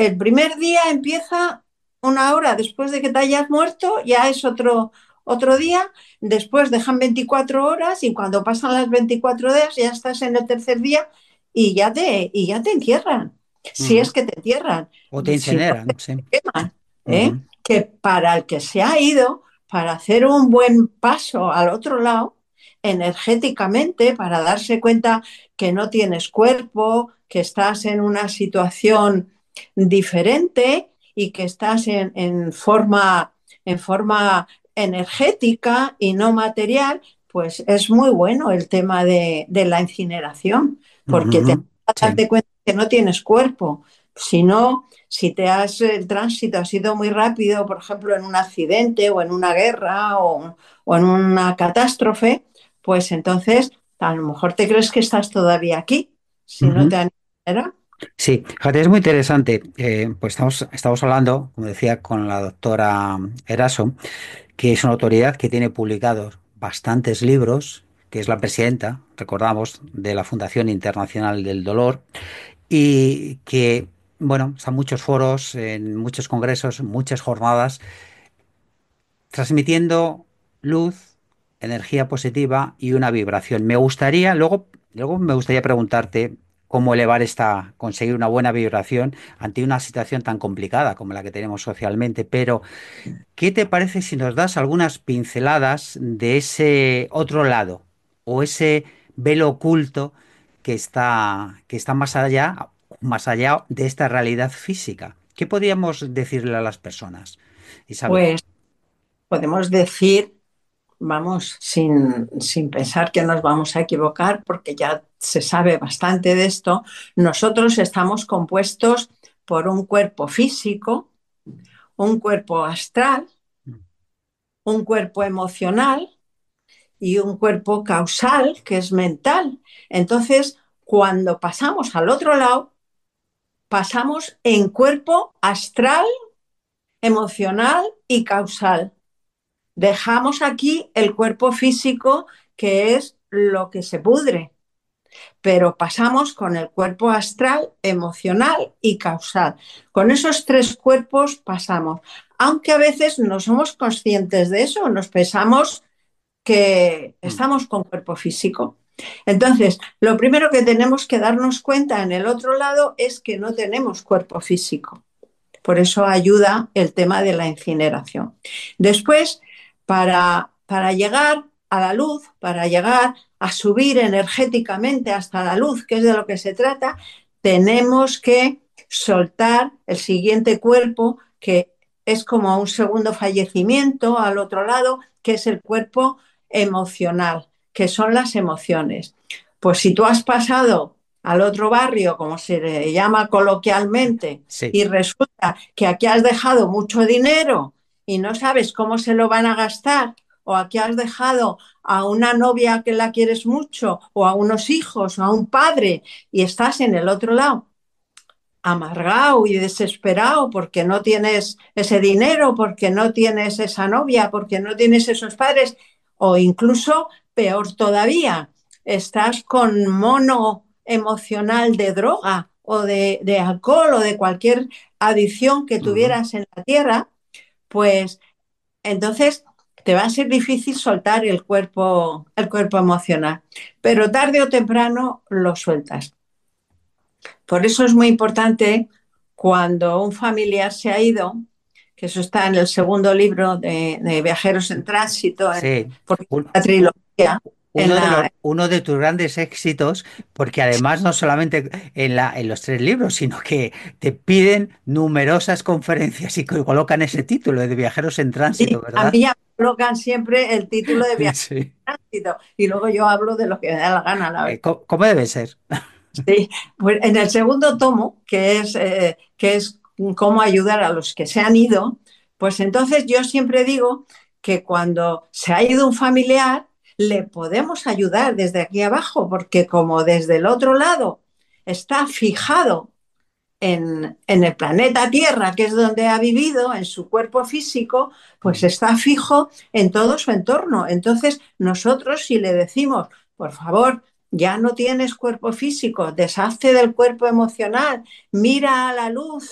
el primer día empieza una hora después de que te hayas muerto, ya es otro día, después dejan 24 horas y cuando pasan las 24 horas ya estás en el tercer día y ya te entierran, si es Ujú. que te entierran, O te si no incineran, sí. te queman, ¿eh? Ujú. Que para el que se ha ido, para hacer un buen paso al otro lado, energéticamente, para darse cuenta que no tienes cuerpo, que estás en una situación diferente y que estás en forma energética y no material, pues es muy bueno el tema de la incineración, porque te Ujú. vas a Sí. darte cuenta que no tienes cuerpo. Si no, si el tránsito ha sido muy rápido, por ejemplo, en un accidente o en una guerra o en una catástrofe, pues entonces a lo mejor te crees que estás todavía aquí, si no Ujú. te han incinerado. Sí, fíjate, es muy interesante. Pues estamos hablando, como decía, con la doctora Eraso, que es una autoridad que tiene publicados bastantes libros, que es la presidenta, recordamos, de la Fundación Internacional del Dolor, y que, bueno, está en muchos foros, en muchos congresos, muchas jornadas, transmitiendo luz, energía positiva y una vibración. Luego me gustaría preguntarte cómo conseguir una buena vibración ante una situación tan complicada como la que tenemos socialmente, pero ¿qué te parece si nos das algunas pinceladas de ese otro lado o ese velo oculto que está más allá de esta realidad física? ¿Qué podríamos decirle a las personas, Isabel? Pues podemos decir, vamos, sin pensar que nos vamos a equivocar, porque ya se sabe bastante de esto, nosotros estamos compuestos por un cuerpo físico, un cuerpo astral, un cuerpo emocional y un cuerpo causal, que es mental. Entonces, cuando pasamos al otro lado, pasamos en cuerpo astral, emocional y causal. Dejamos aquí el cuerpo físico, que es lo que se pudre, pero pasamos con el cuerpo astral, emocional y causal. Con esos tres cuerpos pasamos, aunque a veces no somos conscientes de eso, nos pensamos que Mm. estamos con cuerpo físico. Entonces, lo primero que tenemos que darnos cuenta en el otro lado es que no tenemos cuerpo físico. Por eso ayuda el tema de la incineración. Después, para llegar a la luz, para llegar a subir energéticamente hasta la luz, que es de lo que se trata, tenemos que soltar el siguiente cuerpo, que es como un segundo fallecimiento al otro lado, que es el cuerpo emocional, que son las emociones. Pues si tú has pasado al otro barrio, como se le llama coloquialmente, Sí. y resulta que aquí has dejado mucho dinero y no sabes cómo se lo van a gastar, o aquí has dejado a una novia que la quieres mucho, o a unos hijos, o a un padre, y estás en el otro lado, amargado y desesperado porque no tienes ese dinero, porque no tienes esa novia, porque no tienes esos padres, o incluso peor todavía, estás con mono emocional de droga o de alcohol o de cualquier adicción que Ujú. tuvieras en la tierra, pues entonces te va a ser difícil soltar el cuerpo emocional, pero tarde o temprano lo sueltas. Por eso es muy importante cuando un familiar se ha ido, que eso está en el segundo libro de Viajeros en Tránsito, Sí. porque Un- la trilogía, en la, uno de tus grandes éxitos, porque además no solamente en los tres libros, sino que te piden numerosas conferencias y que colocan ese título de Viajeros en Tránsito, sí, a mí ¿verdad? ya me colocan siempre el título de Viajeros Sí. en Tránsito y luego yo hablo de lo que me da la gana, la verdad. ¿Cómo debe ser? Sí, pues en el segundo tomo, que es cómo ayudar a los que se han ido, pues entonces yo siempre digo que cuando se ha ido un familiar, le podemos ayudar desde aquí abajo, porque como desde el otro lado está fijado en el planeta Tierra, que es donde ha vivido, en su cuerpo físico, pues Ujú. está fijo en todo su entorno. Entonces, nosotros si le decimos, por favor, ya no tienes cuerpo físico, deshazte del cuerpo emocional, mira a la luz,